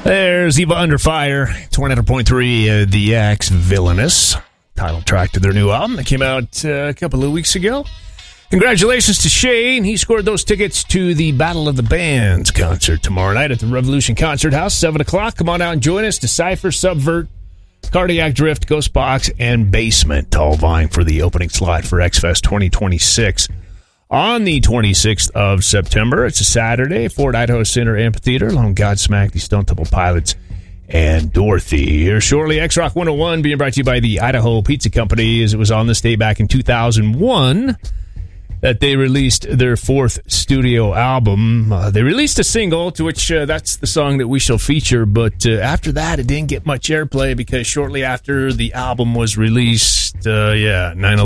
There's Eva Under Fire, 29.3, The X Villainous, title track to their new album that came out a couple of weeks ago. Congratulations to Shane. He scored those tickets to the Battle of the Bands concert tomorrow night at the Revolution Concert House, 7 o'clock. Come on out and join us. Decipher, Subvert, Cardiac Drift, Ghost Box, and Basement, all vying for the opening slot for X-Fest 2026. On the 26th of September, it's a Saturday, Fort Idaho Center Amphitheater, along with Godsmack, the Stone Temple Pilots, and Dorothy. Here shortly, X-Rock 101 being brought to you by the Idaho Pizza Company, as it was on this day back in 2001 that they released their fourth studio album. They released a single, to which that's the song that we shall feature, but after that, it didn't get much airplay because shortly after the album was released, 9/11